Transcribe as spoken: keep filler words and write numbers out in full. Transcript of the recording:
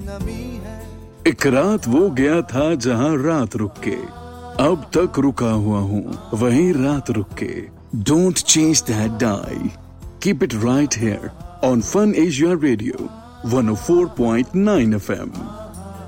एक रात वो गया था जहां रात रुक के, अब तक रुका हुआ हूँ वहीं रात रुक के. Don't chase that die. Keep it right here on Fun Asia Radio one oh four point nine F M.